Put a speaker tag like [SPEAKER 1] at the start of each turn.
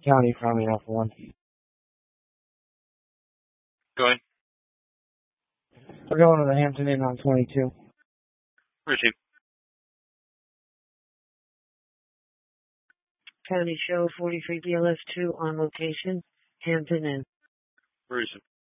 [SPEAKER 1] County from Alpha 1.
[SPEAKER 2] Go ahead.
[SPEAKER 1] We're going to the Hampton Inn on 22.
[SPEAKER 2] Receive.
[SPEAKER 3] County Show 43 BLS 2 on location, Hampton Inn.
[SPEAKER 2] Receive.